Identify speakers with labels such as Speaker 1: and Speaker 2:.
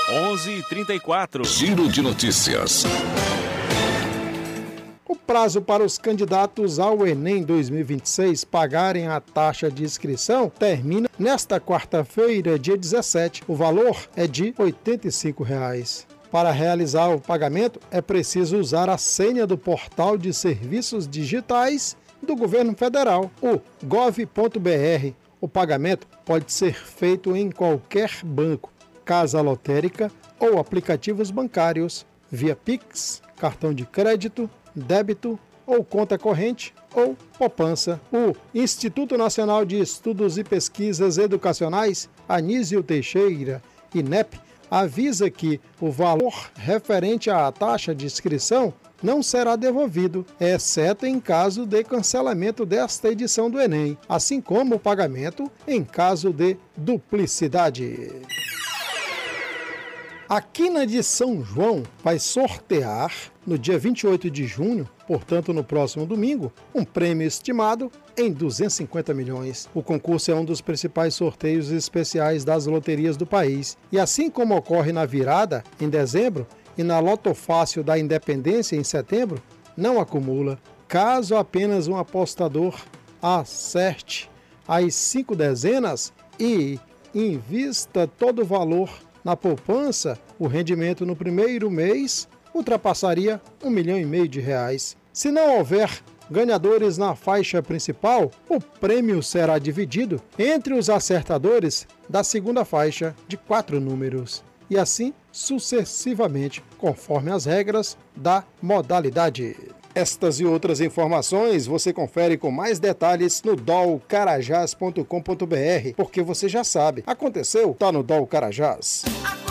Speaker 1: 11h34.
Speaker 2: Giro de notícias.
Speaker 3: O prazo para os candidatos ao Enem 2026 pagarem a taxa de inscrição termina nesta quarta-feira, dia 17. O valor é de R$ 85. Para realizar o pagamento, é preciso usar a senha do Portal de Serviços Digitais do Governo Federal, o gov.br. O pagamento pode ser feito em qualquer banco, casa lotérica ou aplicativos bancários, via Pix, cartão de crédito, débito ou conta corrente ou poupança. O Instituto Nacional de Estudos e Pesquisas Educacionais, Anísio Teixeira, INEP, avisa que o valor referente à taxa de inscrição não será devolvido, exceto em caso de cancelamento desta edição do Enem, assim como o pagamento em caso de duplicidade. A Quina de São João vai sortear, no dia 28 de junho, portanto no próximo domingo, um prêmio estimado em 250 milhões. O concurso é um dos principais sorteios especiais das loterias do país. E assim como ocorre na virada, em dezembro, e na Loto Fácil da Independência, em setembro, não acumula. Caso apenas um apostador acerte as 5 dezenas e invista todo o valor na poupança, o rendimento no primeiro mês ultrapassaria R$ 1,5 milhão. Se não houver ganhadores na faixa principal, o prêmio será dividido entre os acertadores da segunda faixa de 4 números. E assim sucessivamente, conforme as regras da modalidade. Estas e outras informações você confere com mais detalhes no dolcarajás.com.br, porque você já sabe, aconteceu, tá no Dol Carajás.